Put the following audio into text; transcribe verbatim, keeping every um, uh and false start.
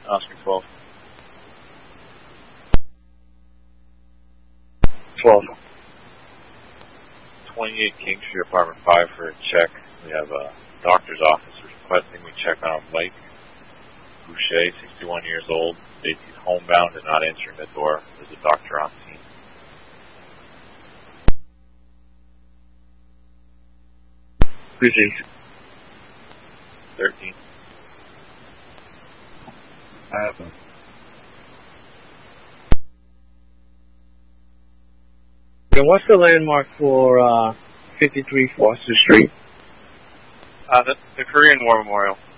Oscar twelve. twelve. twenty-eight King Street, apartment five for a check. We have a doctor's office requesting we check on Mike Boucher, sixty-one years old. States he's homebound and not answering the door. There's a doctor on scene. Precinct. thirteen. I have them. Then what's the landmark for uh, fifty-three Foster Street? Uh, the, the Korean War Memorial.